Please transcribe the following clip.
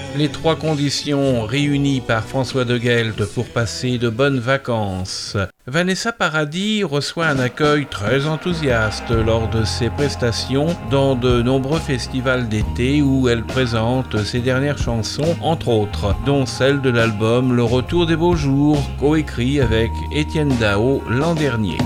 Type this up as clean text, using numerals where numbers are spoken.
Les trois conditions réunies par François de Gueldre pour passer de bonnes vacances. Vanessa Paradis reçoit un accueil très enthousiaste lors de ses prestations dans de nombreux festivals d'été où elle présente ses dernières chansons, entre autres, dont celle de l'album Le Retour des Beaux Jours, coécrit avec Étienne Dao l'an dernier.